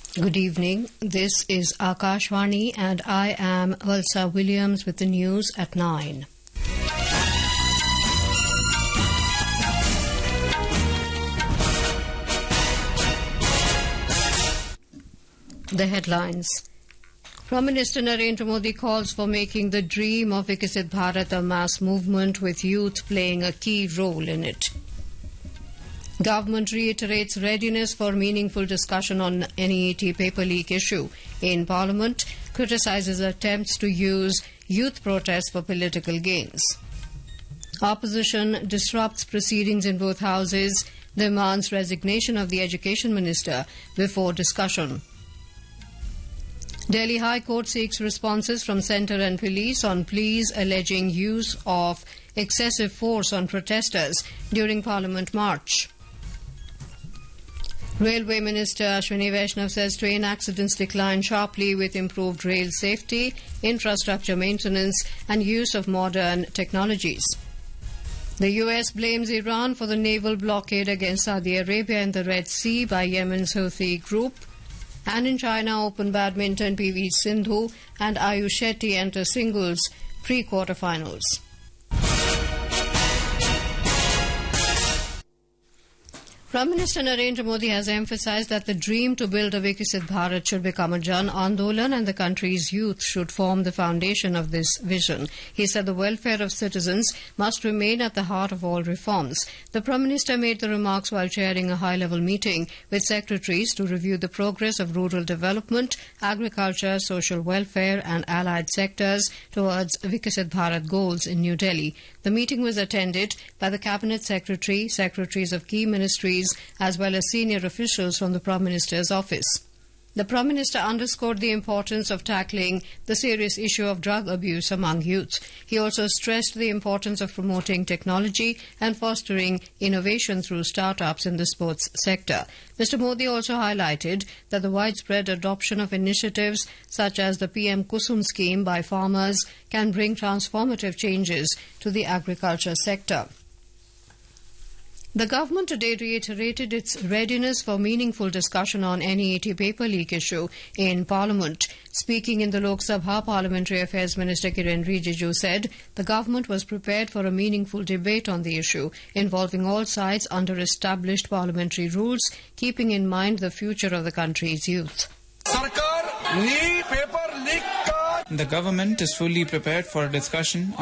Good evening. This is Akashvani and I am Valsa Williams with the news at 9. The headlines. Prime Minister Narendra Modi calls for making the dream of Viksit Bharat a mass movement with youth playing a key role in it. Government reiterates readiness for meaningful discussion on NEET paper leak issue in Parliament, criticises attempts to use youth protests for political gains. Opposition disrupts proceedings in both houses, demands resignation of the Education Minister before discussion. Delhi High Court seeks responses from centre and police on pleas alleging use of excessive force on protesters during Parliament March. Railway Minister Ashwini Vaishnav says train accidents decline sharply with improved rail safety, infrastructure maintenance and use of modern technologies. The US blames Iran for the naval blockade against Saudi Arabia in the Red Sea by Yemen's Houthi group. And in China Open badminton, PV Sindhu and Ayush Shetty enter singles pre-quarterfinals. Prime Minister Narendra Modi has emphasised that the dream to build a Viksit Bharat should become a Jan Andolan and the country's youth should form the foundation of this vision. He said the welfare of citizens must remain at the heart of all reforms. The Prime Minister made the remarks while chairing a high-level meeting with secretaries to review the progress of rural development, agriculture, social welfare and allied sectors towards Viksit Bharat goals in New Delhi. The meeting was attended by the Cabinet Secretary, secretaries of key ministries, as well as senior officials from the Prime Minister's office. The Prime Minister underscored the importance of tackling the serious issue of drug abuse among youth. He also stressed the importance of promoting technology and fostering innovation through startups in the sports sector. Mr. Modi also highlighted that the widespread adoption of initiatives such as the PM Kusum scheme by farmers can bring transformative changes to the agriculture sector. The government today reiterated its readiness for meaningful discussion on NEET paper leak issue in Parliament. Speaking in the Lok Sabha, Parliamentary Affairs Minister Kiren Rijiju said the government was prepared for a meaningful debate on the issue, involving all sides under established parliamentary rules, keeping in mind the future of the country's youth. The government is fully prepared for a discussion